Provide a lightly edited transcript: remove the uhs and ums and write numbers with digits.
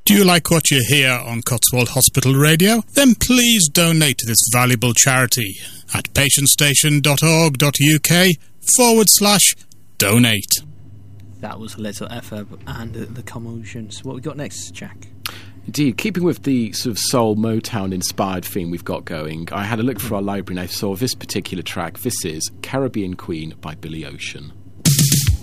Do you like what you hear on Cotswold Hospital Radio? Then please donate to this valuable charity at patientstation.org.uk/donate. That was a little Ephab and the Commotions. What we got next, Jack? Indeed, keeping with the sort of soul Motown-inspired theme we've got going, I had a look for our library and I saw this particular track. This is Caribbean Queen by Billy Ocean.